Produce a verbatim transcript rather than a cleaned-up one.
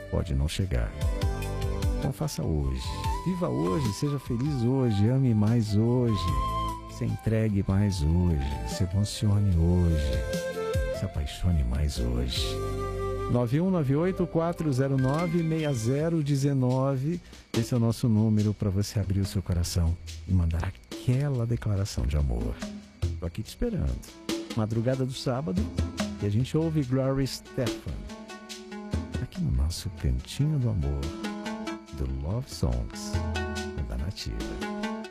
pode não chegar. Então faça hoje. Viva hoje, seja feliz hoje, ame mais hoje, se entregue mais hoje, se emocione hoje, se apaixone mais hoje. nove um nove oito quatro zero nove seis zero um nove. Esse é o nosso número para você abrir o seu coração e mandar aquela declaração de amor. Tô aqui te esperando. Madrugada do sábado e a gente ouve Gloria Estefan aqui no nosso Cantinho do Amor do Love Songs da Nativa.